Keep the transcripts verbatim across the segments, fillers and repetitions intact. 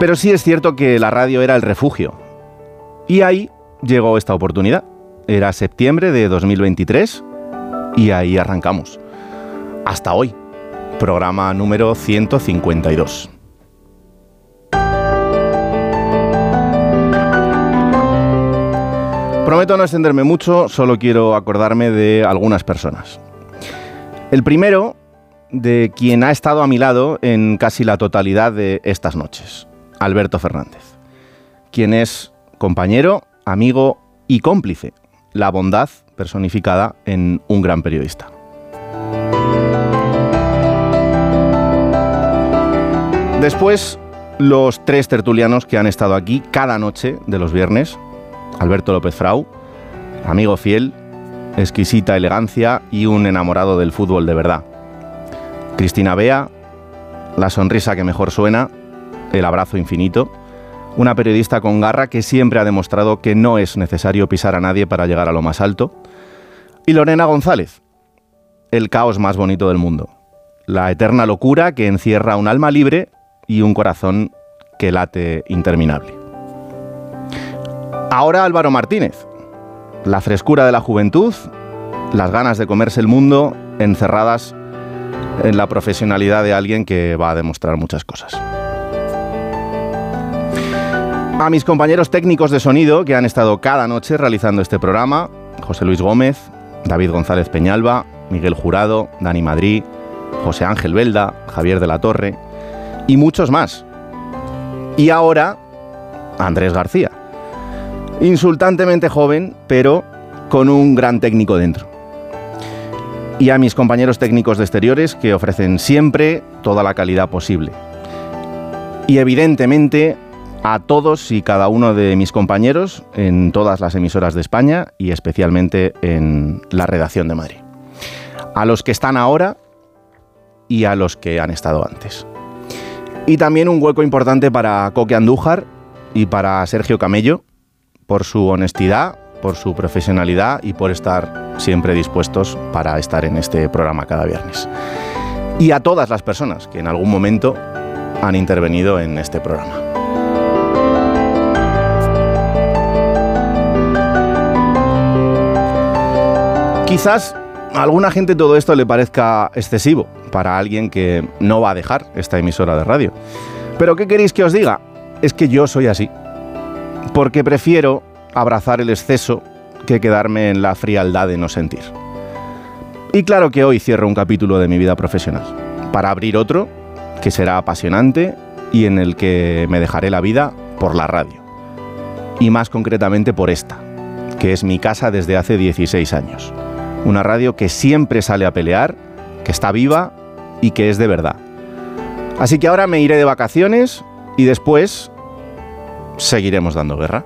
Pero sí es cierto que la radio era el refugio. Y ahí llegó esta oportunidad. Era septiembre de dos mil veintitrés y ahí arrancamos. Hasta hoy, programa número ciento cincuenta y dos. Prometo no extenderme mucho, solo quiero acordarme de algunas personas. El primero, de quien ha estado a mi lado en casi la totalidad de estas noches, Alberto Fernández, quien es compañero, amigo y cómplice, la bondad personificada en un gran periodista. Después, los tres tertulianos que han estado aquí cada noche de los viernes: Alberto López Frau, amigo fiel, exquisita elegancia y un enamorado del fútbol de verdad. Cristina Bea, la sonrisa que mejor suena, el abrazo infinito, una periodista con garra que siempre ha demostrado que no es necesario pisar a nadie para llegar a lo más alto. Y Lorena González, el caos más bonito del mundo, la eterna locura que encierra un alma libre y un corazón que late interminable. Ahora Álvaro Martínez, la frescura de la juventud, las ganas de comerse el mundo encerradas en la profesionalidad de alguien que va a demostrar muchas cosas. A mis compañeros técnicos de sonido que han estado cada noche realizando este programa: José Luis Gómez, David González Peñalba, Miguel Jurado, Dani Madrid, José Ángel Belda, Javier de la Torre y muchos más. Y ahora, Andrés García, insultantemente joven, pero con un gran técnico dentro. Y a mis compañeros técnicos de exteriores que ofrecen siempre toda la calidad posible. Y evidentemente a todos y cada uno de mis compañeros en todas las emisoras de España y especialmente en la redacción de Madrid. A los que están ahora y a los que han estado antes. Y también un hueco importante para Coque Andújar y para Sergio Camello, por su honestidad, por su profesionalidad y por estar siempre dispuestos para estar en este programa cada viernes. Y a todas las personas que en algún momento han intervenido en este programa. Quizás a alguna gente todo esto le parezca excesivo para alguien que no va a dejar esta emisora de radio. Pero ¿qué queréis que os diga? Es que yo soy así. Porque prefiero abrazar el exceso que quedarme en la frialdad de no sentir. Y claro que hoy cierro un capítulo de mi vida profesional, para abrir otro que será apasionante y en el que me dejaré la vida por la radio. Y más concretamente por esta, que es mi casa desde hace dieciséis años. Una radio que siempre sale a pelear, que está viva y que es de verdad. Así que ahora me iré de vacaciones y después seguiremos dando guerra.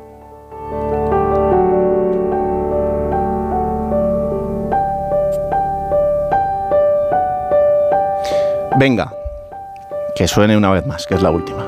Venga, que suene una vez más, que es la última.